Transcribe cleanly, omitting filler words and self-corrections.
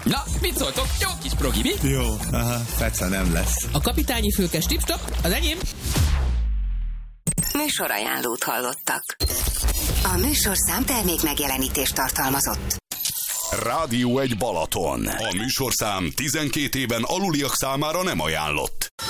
Na, mit szóltok? Jó kis progi, mi? Jó, feca nem lesz. A kapitányi fülkes tipstop, az enyém. Műsorajánlót hallottak. A műsorszám termék megjelenítést tartalmazott. Rádió 1 Balaton. A műsorszám 12 éven aluliak számára nem ajánlott.